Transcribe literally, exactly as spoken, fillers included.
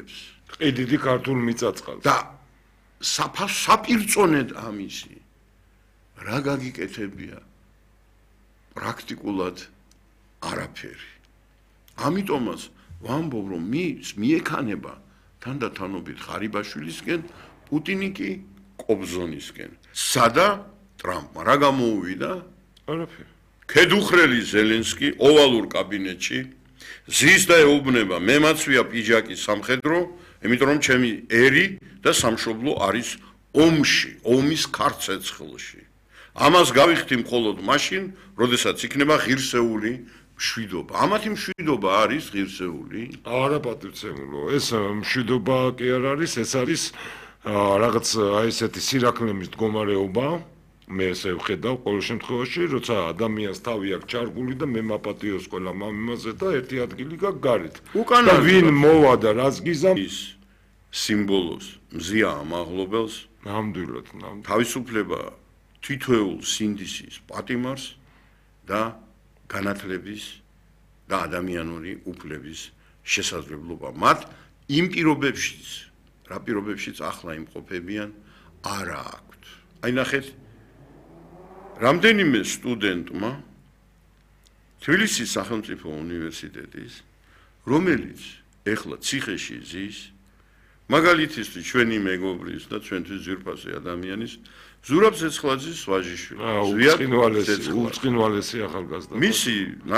იღებს. ყიდიდი ქართულ მიწაწყალს. და საპირწონედ ამისი რა გაგიკეთებია პრაქტიკულად არაფერი. ამიტომაც ვამბობ რომ მის მიექანება თანდათანობით ღარიბაშვილისკენ, პუტინი კი კობზონისკენ. სადა ტრამპმა რა გამოუვიდა? არაფერი. ქედუხრელი ზელენსკი ოვალურ კაბინეტში ზის და ეუბნება მე მაცვია პიჯაკის სამხედრო, იმიტომ რომ ჩემი ერი და სამშობლო არის ომში, ომის ქარცეცხლში. ამას გავიხდი მხოლოდ მაშინ, როდესაც იქნება ღირსეული მშვიდობა. ამათი მშვიდობა არის ღირსეული? არა პატივცემულო, ეს მშვიდობა კი არ არის, ეს არის რაღაც აი ესეთი სირაქლემის მდგომარეობა. მე ესე ვხედავ ყოველ შემთხვევაში, როცა ადამიანს თავი აქვს ჩარგული და მე მაპატიოს ყველა მამიმაზე და ერთი ადგილი გაქვს გარეთ. და ვინ მოვა და რას გიზამს სიმბოლოს მზია ამაღლობელს, ნამდვილად, ნამდვილად. თავისუფლება თითოეულ სინდისის პატიმარს და განათლების და ადამიანური უფლების შესაძლებლობა. მათ იმ პირობებშიც, რა პირობებშიც ახლა იმყოფებიან, არა აქვთ. აი ნახეთ, რამდენიმე სტუდენტმა თბილისის სახელმწიფო უნივერსიტეტის, რომელიც ეხლა ციხეში ზის, მაგალითისთვის ჩვენი მეგობრის და ჩვენთვის ძვირფასი ადამიანის ზურაბ ცეცხლაძის ვაჟიშვილი. უწყინვალესი, უწყინვალესი ახალგაზრდა. მისი